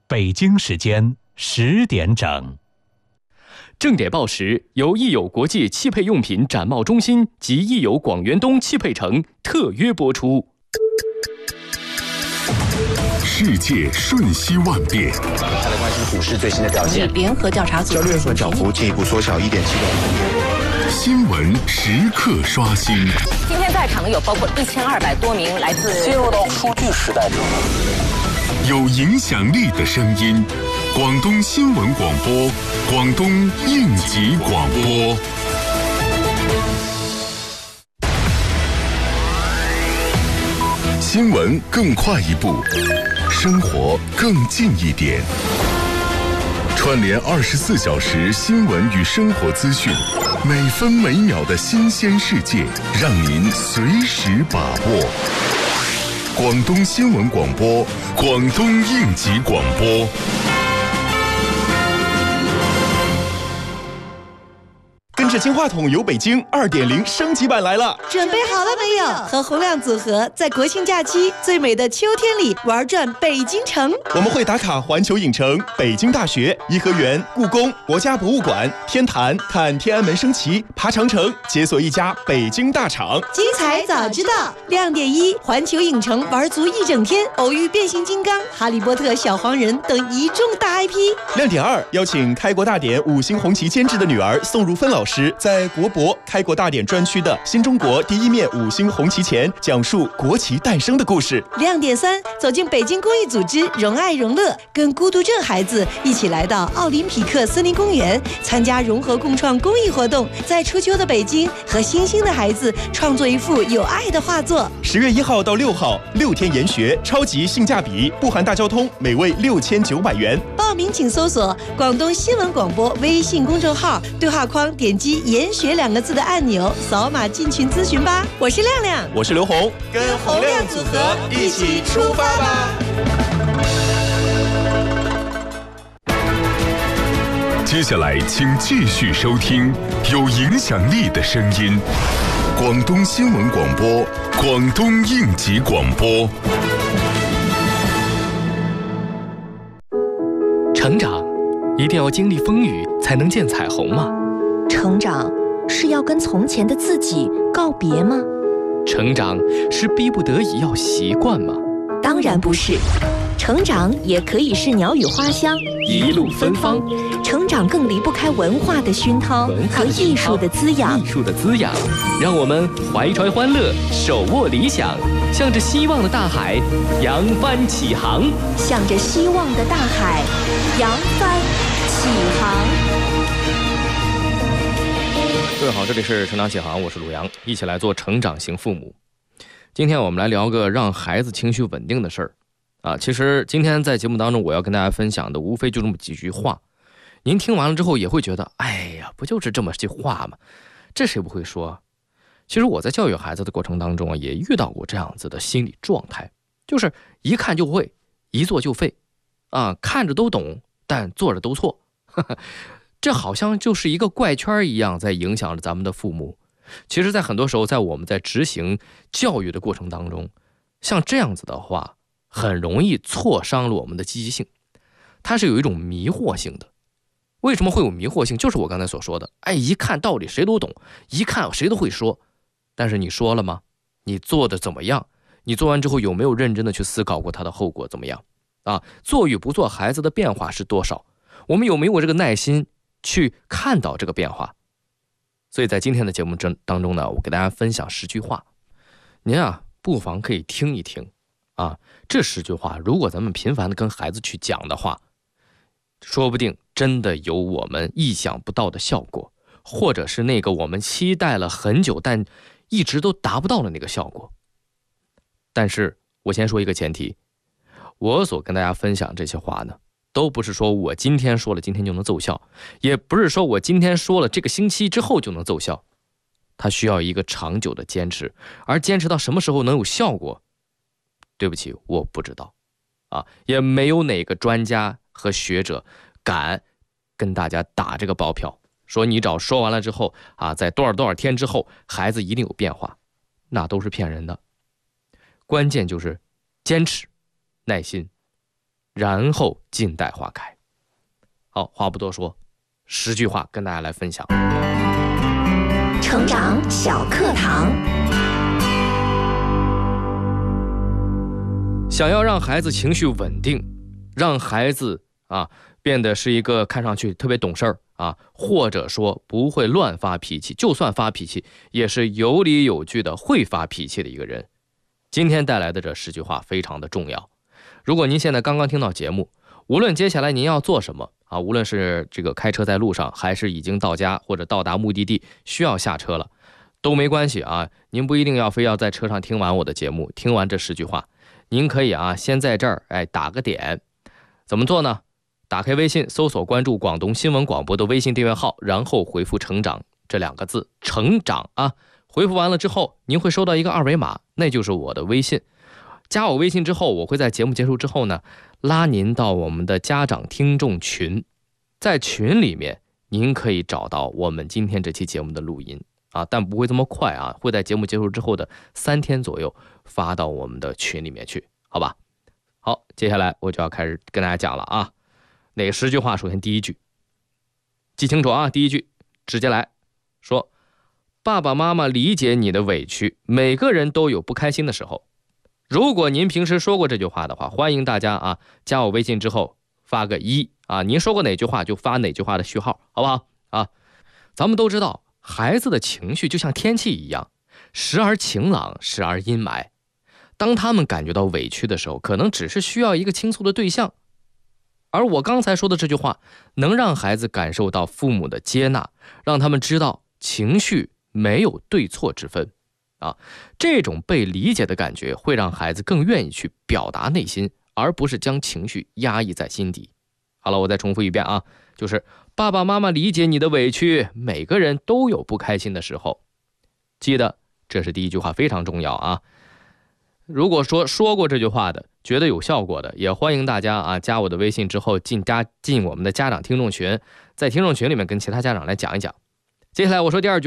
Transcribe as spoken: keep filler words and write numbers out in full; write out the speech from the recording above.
北京时间十点整。 正点报时由益友国际汽配用品展贸中心及益友广元东汽配城特约播出。 世界瞬息万变， 大家关心股市最新的表现。 联合调查组交易日份涨幅进一步缩小一点七个百分点。 新闻时刻刷新。 今天在场的有包括一千二百多名来自进入到数据时代中， 有影响力的声音，广东新闻广播，广东应急广播。新闻更快一步，生活更近一点。串联二十四小时新闻与生活资讯，每分每秒的新鲜世界，让您随时把握。广东新闻广播，广东应急广播。 跟着金话筒游北京 二点零 升级版来了， 准备好了没有？和洪亮组合在国庆假期最美的秋天里玩转北京城。 我们会打卡环球影城、北京大学、颐和园、故宫、国家博物馆、天坛，看天安门升旗，爬长城，解锁一家北京大厂。 精彩早知道。亮点一：环球影城玩足一整天，偶遇变形金刚、哈利波特、小黄人等一众大 I P。 亮点二：邀请开国大典五星红旗监制的女儿宋如芬老师。在国博开国大典专区的新中国第一面五星红旗前，讲述国旗诞生的故事。 亮点三：走进北京公益组织荣爱荣乐，跟孤独症孩子一起来到奥林匹克森林公园，参加融合共创公益活动，在初秋的北京和星星的孩子创作一幅有爱的画作。 十月一号到六号，六天研学，超级性价比，不含大交通，每位六千九百元。 报名请搜索广东新闻广播微信公众号，对话框点击研学两个字的按钮，扫码进群咨询吧。我是亮亮， 我是刘红， 跟洪亮组合一起出发吧。 接下来请继续收听有影响力的声音，广东新闻广播，广东应急广播。 成长一定要经历风雨才能见彩虹吗？ 成长是要跟从前的自己告别吗？ 成长是逼不得已要习惯吗？ 当然不是，成长也可以是鸟语花香， 一路芬芳。 成长更离不开文化的熏陶和艺术的滋养。 艺术的滋养，让我们怀揣欢乐，手握理想，向着希望的大海扬帆起航。 向着希望的大海扬帆起航。 各位好，这里是成长起航，我是鲁阳，一起来做成长型父母。今天我们来聊个让孩子情绪稳定的事儿啊。其实今天在节目当中我要跟大家分享的无非就这么几句话，您听完了之后也会觉得，哎呀，不就是这么句话吗？这谁不会说？其实我在教育孩子的过程当中啊，也遇到过这样子的心理状态，就是一看就会，一做就废啊，看着都懂，但做着都错。呵呵，这好像就是一个怪圈一样，在影响着咱们的父母。其实在很多时候，在我们在执行教育的过程当中，像这样子的话很容易挫伤了我们的积极性，它是有一种迷惑性的。为什么会有迷惑性？就是我刚才所说的，哎，一看道理谁都懂，一看谁都会说，但是你说了吗？你做的怎么样？你做完之后有没有认真的去思考过它的后果怎么样啊？做与不做，孩子的变化是多少？我们有没有这个耐心去看到这个变化？所以在今天的节目当中呢，我给大家分享十句话，您啊不妨可以听一听啊。这十句话如果咱们频繁的跟孩子去讲的话，说不定真的有我们意想不到的效果，或者是那个我们期待了很久但一直都达不到的那个效果。但是我先说一个前提，我所跟大家分享这些话呢，都不是说我今天说了今天就能奏效，也不是说我今天说了这个星期之后就能奏效，它需要一个长久的坚持，而坚持到什么时候能有效果，对不起，我不知道啊，也没有哪个专家和学者敢跟大家打这个包票，说你只要说完了之后啊，在多少多少天之后孩子一定有变化，那都是骗人的。关键就是坚持、耐心， 然后静待花开。好，话不多说，十句话跟大家来分享。 成长小课堂。 想要让孩子情绪稳定，让孩子啊变得是一个看上去特别懂事儿啊，或者说不会乱发脾气，就算发脾气也是有理有据的，会发脾气的一个人。今天带来的这十句话非常的重要。如果您现在刚刚听到节目，无论接下来您要做什么啊，无论是这个开车在路上，还是已经到家或者到达目的地需要下车了，都没关系啊。您不一定要非要在车上听完我的节目，听完这十句话，您可以啊先在这儿哎打个点。怎么做呢？打开微信，搜索关注广东新闻广播的微信订阅号，然后回复成长这两个字，成长啊。回复完了之后，您会收到一个二维码，那就是我的微信。加我微信之后，我会在节目结束之后呢，拉您到我们的家长听众群。在群里面，您可以找到我们今天这期节目的录音啊，但不会这么快啊，会在节目结束之后的三天左右发到我们的群里面去，好吧？好，接下来我就要开始跟大家讲了啊。哪十句话？首先第一句，记清楚啊，第一句直接来说，爸爸妈妈理解你的委屈，每个人都有不开心的时候。如果您平时说过这句话的话，欢迎大家啊加我微信之后发个一啊，您说过哪句话就发哪句话的序号，好不好啊？咱们都知道，孩子的情绪就像天气一样，时而晴朗，时而阴霾。当他们感觉到委屈的时候，可能只是需要一个倾诉的对象。而我刚才说的这句话，能让孩子感受到父母的接纳，让他们知道情绪没有对错之分啊，这种被理解的感觉会让孩子更愿意去表达内心，而不是将情绪压抑在心底。好了，我再重复一遍啊，就是爸爸妈妈理解你的委屈，每个人都有不开心的时候。记得这是第一句话，非常重要啊。如果说说过这句话的，觉得有效果的，也欢迎大家啊加我的微信之后进家进我们的家长听众群，在听众群里面跟其他家长来讲一讲。接下来我说第二句